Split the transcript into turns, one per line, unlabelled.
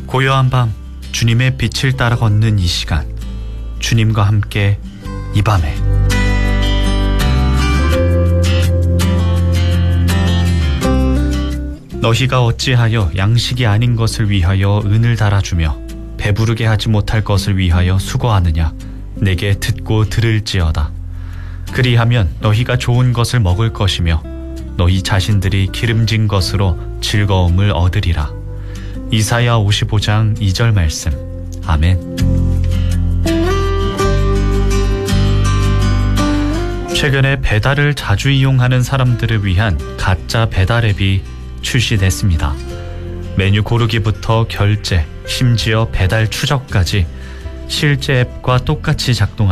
고요한 밤, 주님의 빛을 따라 걷는 이 시간, 주님과 함께 이 밤에. 너희가 어찌하여 양식이 아닌 것을 위하여 은을 달아주며 배부르게 하지 못할 것을 위하여 수고하느냐. 내게 듣고 들을지어다. 그리하면 너희가 좋은 것을 먹을 것이며 너희 자신들이 기름진 것으로 즐거움을 얻으리라. 이사야 55장 2절 말씀. 아멘. 최근에 배달을 자주 이용하는 사람들을 위한 가짜 배달 앱이 출시됐습니다. 메뉴 고르기부터 결제, 심지어 배달 추적까지 실제 앱과 똑같이 작동하는